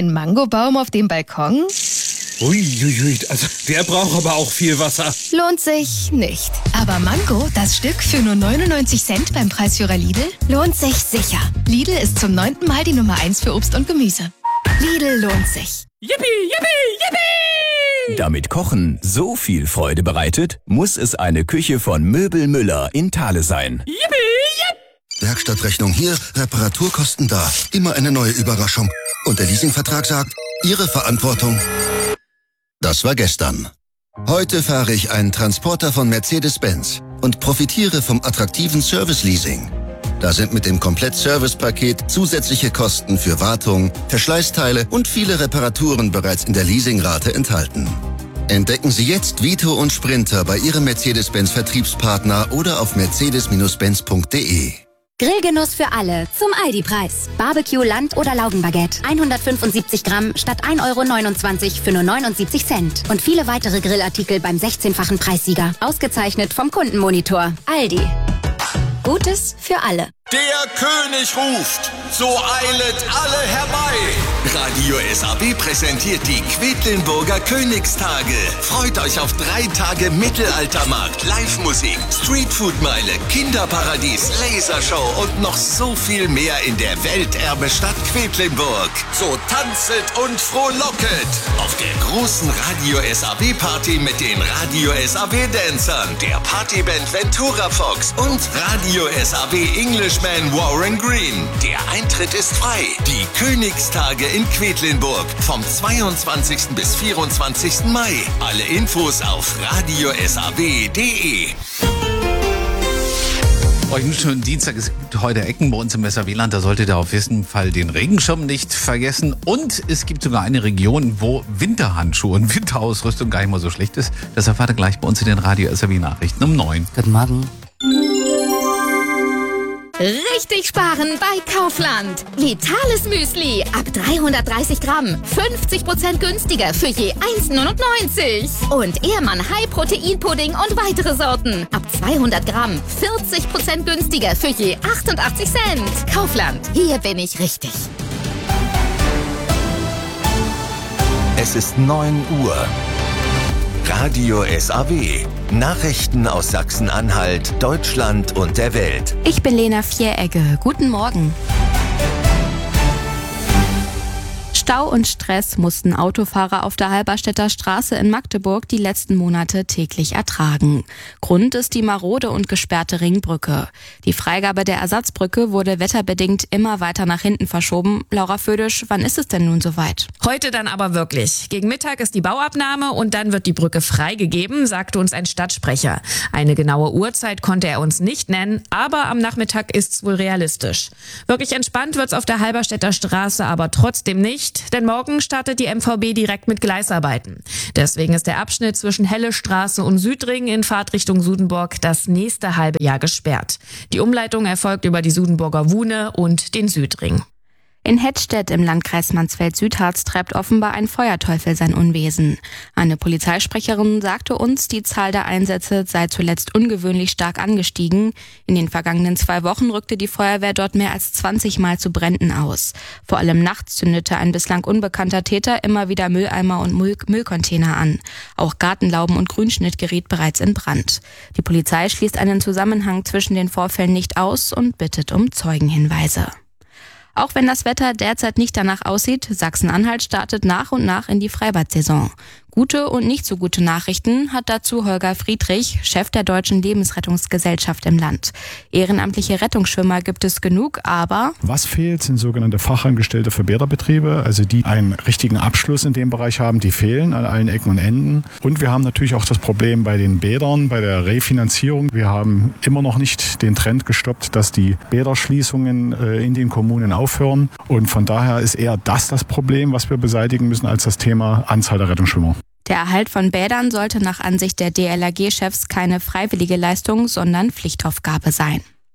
Ein Mangobaum auf dem Balkon? Uiuiui, also der braucht aber auch viel Wasser. Lohnt sich nicht. Aber Mango, das Stück für nur 99 Cent beim Preisführer Lidl, lohnt sich sicher. Lidl ist zum 9. Mal die Nummer 1 für Obst und Gemüse. Lidl lohnt sich. Yippie, yippie, yippie! Damit Kochen so viel Freude bereitet, muss es eine Küche von Möbel Müller in Thale sein. Yippie, yipp! Werkstattrechnung hier, Reparaturkosten da. Immer eine neue Überraschung. Und der Leasingvertrag sagt, Ihre Verantwortung. Das war gestern. Heute fahre ich einen Transporter von Mercedes-Benz und profitiere vom attraktiven Service-Leasing. Da sind mit dem Komplett-Service-Paket zusätzliche Kosten für Wartung, Verschleißteile und viele Reparaturen bereits in der Leasingrate enthalten. Entdecken Sie jetzt Vito und Sprinter bei Ihrem Mercedes-Benz-Vertriebspartner oder auf mercedes-benz.de. Grillgenuss für alle zum Aldi-Preis. Barbecue, Land- oder Laugenbaguette. 175 Gramm statt 1,29 € für nur 79 Cent. Und viele weitere Grillartikel beim 16-fachen Preissieger. Ausgezeichnet vom Kundenmonitor. Aldi. Gutes für alle. Der König ruft, so eilet alle herbei. Radio SAB präsentiert die Quedlinburger Königstage. Freut euch auf 3 Tage Mittelaltermarkt, Live-Musik, Streetfood-Meile, Kinderparadies, Lasershow und noch so viel mehr in der Welterbestadt Quedlinburg. So tanzet und frohlocket auf der großen Radio SAB Party mit den Radio SAB Dancern, der Partyband Ventura Fox und Radio SAB Englishman Warren Green. Der Eintritt ist frei. Die Königstage in Quedlinburg vom 22. bis 24. Mai. Alle Infos auf radiosab.de. Euch einen schönen Dienstag. Es gibt heute Ecken bei uns im SAB-Land. Da solltet ihr auf jeden Fall den Regenschirm nicht vergessen. Und es gibt sogar eine Region, wo Winterhandschuhe und Winterausrüstung gar nicht mal so schlecht ist. Das erfahrt ihr gleich bei uns in den Radio SAB-Nachrichten um 9. Guten Morgen. Richtig sparen bei Kaufland. Vitales Müsli ab 330 Gramm. 50% günstiger für je 1,99. Und Ehrmann High Protein Pudding und weitere Sorten. Ab 200 Gramm. 40% günstiger für je 88 Cent. Kaufland. Hier bin ich richtig. Es ist 9 Uhr. Radio SAW. Nachrichten aus Sachsen-Anhalt, Deutschland und der Welt. Ich bin Lena Vieregge. Guten Morgen. Stau und Stress mussten Autofahrer auf der Halberstädter Straße in Magdeburg die letzten Monate täglich ertragen. Grund ist die marode und gesperrte Ringbrücke. Die Freigabe der Ersatzbrücke wurde wetterbedingt immer weiter nach hinten verschoben. Laura Födisch, wann ist es denn nun soweit? Heute dann aber wirklich. Gegen Mittag ist die Bauabnahme und dann wird die Brücke freigegeben, sagte uns ein Stadtsprecher. Eine genaue Uhrzeit konnte er uns nicht nennen, aber am Nachmittag ist's wohl realistisch. Wirklich entspannt wird's auf der Halberstädter Straße aber trotzdem nicht. Denn morgen startet die MVB direkt mit Gleisarbeiten. Deswegen ist der Abschnitt zwischen Helle Straße und Südring in Fahrtrichtung Sudenburg das nächste halbe Jahr gesperrt. Die Umleitung erfolgt über die Sudenburger Wuhne und den Südring. In Hettstedt im Landkreis Mansfeld-Südharz treibt offenbar ein Feuerteufel sein Unwesen. Eine Polizeisprecherin sagte uns, die Zahl der Einsätze sei zuletzt ungewöhnlich stark angestiegen. In den vergangenen 2 Wochen rückte die Feuerwehr dort mehr als 20 Mal zu Bränden aus. Vor allem nachts zündete ein bislang unbekannter Täter immer wieder Mülleimer und Müllcontainer an. Auch Gartenlauben und Grünschnitt geriet bereits in Brand. Die Polizei schließt einen Zusammenhang zwischen den Vorfällen nicht aus und bittet um Zeugenhinweise. Auch wenn das Wetter derzeit nicht danach aussieht, Sachsen-Anhalt startet nach und nach in die Freibad-Saison. Gute und nicht so gute Nachrichten hat dazu Holger Friedrich, Chef der Deutschen Lebensrettungsgesellschaft im Land. Ehrenamtliche Rettungsschwimmer gibt es genug, aber was fehlt, sind sogenannte Fachangestellte für Bäderbetriebe, also die einen richtigen Abschluss in dem Bereich haben, die fehlen an allen Ecken und Enden. Und wir haben natürlich auch das Problem bei den Bädern, bei der Refinanzierung. Wir haben immer noch nicht den Trend gestoppt, dass die Bäderschließungen in den Kommunen aufhören. Und von daher ist eher das Problem, was wir beseitigen müssen, als das Thema Anzahl der Rettungsschwimmer. Der Erhalt von Bädern sollte nach Ansicht der DLRG-Chefs keine freiwillige Leistung, sondern Pflichtaufgabe sein.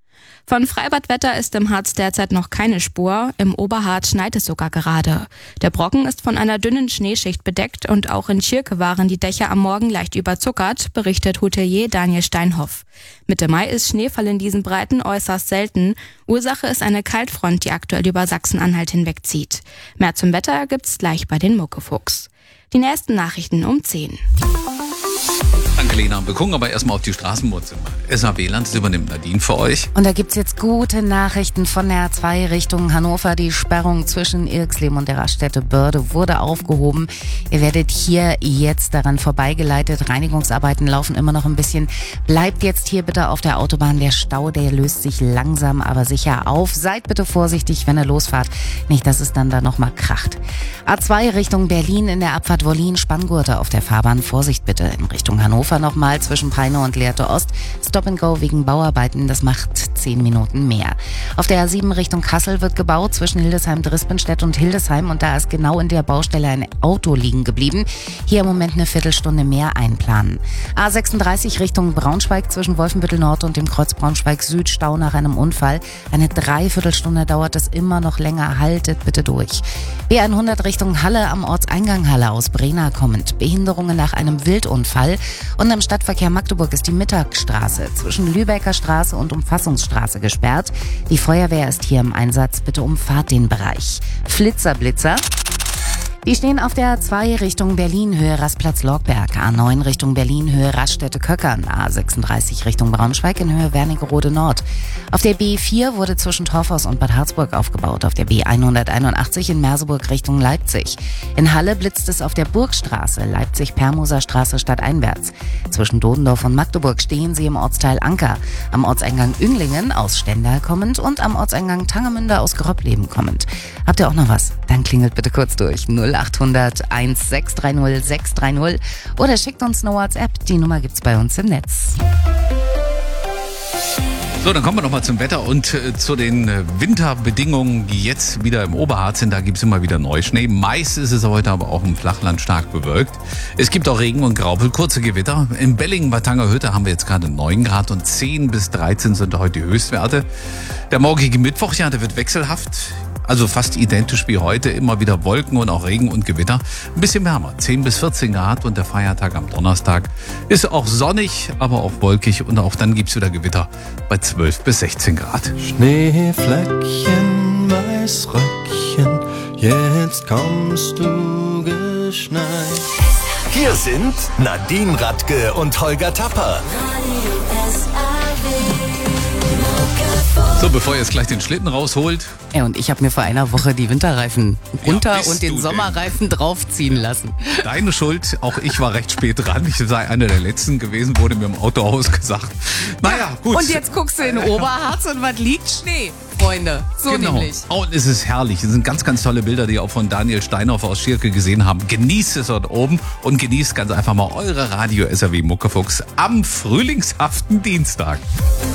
Von Freibadwetter ist im Harz derzeit noch keine Spur. Im Oberharz schneit es sogar gerade. Der Brocken ist von einer dünnen Schneeschicht bedeckt und auch in Tschirke waren die Dächer am Morgen leicht überzuckert, berichtet Hotelier Daniel Steinhoff. Mitte Mai ist Schneefall in diesen Breiten äußerst selten. Ursache ist eine Kaltfront, die aktuell über Sachsen-Anhalt hinwegzieht. Mehr zum Wetter gibt's gleich bei den Muckefuchs. Die nächsten Nachrichten um 10. Danke, Lena. Wir gucken aber erstmal auf die Straßenmutze. SAB-Land, das übernimmt Nadine für euch. Und da gibt's jetzt gute Nachrichten von der A2 Richtung Hannover. Die Sperrung zwischen Irxleben und der Raststätte Börde wurde aufgehoben. Ihr werdet hier jetzt daran vorbeigeleitet. Reinigungsarbeiten laufen immer noch ein bisschen. Bleibt jetzt hier bitte auf der Autobahn. Der Stau, der löst sich langsam, aber sicher auf. Seid bitte vorsichtig, wenn ihr losfahrt. Nicht, dass es dann da nochmal kracht. A2 Richtung Berlin in der Abfahrt Wollin-Spanngurte auf der Fahrbahn. Vorsicht bitte in Richtung Hannover nochmal zwischen Peine und Lehrte Ost. Stop and go wegen Bauarbeiten, das macht 10 Minuten mehr. Auf der A7 Richtung Kassel wird gebaut zwischen Hildesheim-Drispenstedt und Hildesheim und da ist genau in der Baustelle ein Auto liegen geblieben. Hier im Moment eine Viertelstunde mehr einplanen. A36 Richtung Braunschweig zwischen Wolfenbüttel Nord und dem Kreuz Braunschweig Süd Stau nach einem Unfall. Eine Dreiviertelstunde dauert es immer noch länger. Haltet bitte durch. B100 Richtung Halle am Ortseingang Halle aus Brena kommend. Behinderungen nach einem Wildunfall. Und im Stadtverkehr Magdeburg ist die Mittagstraße zwischen Lübecker Straße und Umfassungsstraße gesperrt. Die Feuerwehr ist hier im Einsatz. Bitte umfahrt den Bereich. Flitzer. Die stehen auf der A2 Richtung Berlin, Höhe Rastplatz-Lorgberg, A9 Richtung Berlin, Höhe Raststätte-Köckern, A36 Richtung Braunschweig in Höhe Wernigerode Nord. Auf der B4 wurde zwischen Torfhaus und Bad Harzburg aufgebaut, auf der B181 in Merseburg Richtung Leipzig. In Halle blitzt es auf der Burgstraße, Leipzig-Permoser Straße stadteinwärts. Zwischen Dodendorf und Magdeburg stehen sie im Ortsteil Anker, am Ortseingang Ünglingen aus Stendal kommend und am Ortseingang Tangermünde aus Gröbleben kommend. Habt ihr auch noch was? Dann klingelt bitte kurz durch 0800 1630 630 oder schickt uns eine WhatsApp. Die Nummer gibt's bei uns im Netz. So, dann kommen wir nochmal zum Wetter und zu den Winterbedingungen, die jetzt wieder im Oberharz sind. Da gibt's immer wieder Neuschnee. Meist ist es heute aber auch im Flachland stark bewölkt. Es gibt auch Regen und Graupel, kurze Gewitter. In Bellingen-Bad Tangerhütte haben wir jetzt gerade 9 Grad und 10 bis 13 sind heute die Höchstwerte. Der morgige Mittwoch, ja, der wird wechselhaft. Also fast identisch wie heute, immer wieder Wolken und auch Regen und Gewitter. Ein bisschen wärmer, 10 bis 14 Grad und der Feiertag am Donnerstag ist auch sonnig, aber auch wolkig und auch dann gibt's wieder Gewitter bei 12 bis 16 Grad. Schneeflöckchen, Weißröckchen, jetzt kommst du geschneit. Hier sind Nadine Radke und Holger Tapper. So, bevor ihr jetzt gleich den Schlitten rausholt. Ja, und ich habe mir vor einer Woche die Winterreifen runter und den Sommerreifen draufziehen lassen. Deine Schuld, auch ich war recht spät dran. Ich sei einer der Letzten gewesen, wurde mir im Autohaus gesagt. Naja, gut. Und jetzt guckst du in Oberharz und was liegt? Schnee, Freunde. So genau. Nämlich. Und es ist herrlich. Es sind ganz, ganz tolle Bilder, die ihr auch von Daniel Steinhoff aus Tschirke gesehen haben. Genießt es dort oben und genießt ganz einfach mal eure Radio SAW Muckefuchs am frühlingshaften Dienstag.